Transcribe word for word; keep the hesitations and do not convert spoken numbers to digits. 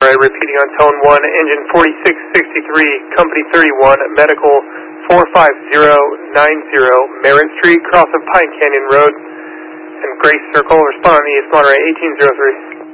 Monterey, repeating on tone one, engine forty-six sixty-three, company thirty-one, medical four five zero nine zero, Merritt Street, cross of Pine Canyon Road, and Grace Circle. Respond on East Monterey eighteen oh three.